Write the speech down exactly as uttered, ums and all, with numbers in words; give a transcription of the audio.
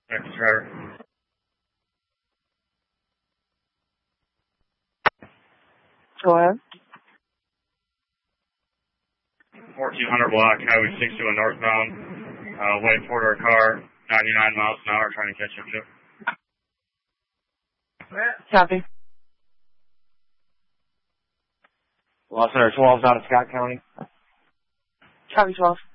Next driver. Go ahead. fourteen hundred block, Highway sixty-one northbound. Uh, waiting for our car, ninety-nine miles an hour, trying to catch up to. Copy. Los Center twelve out of Scott County. Copy twelve.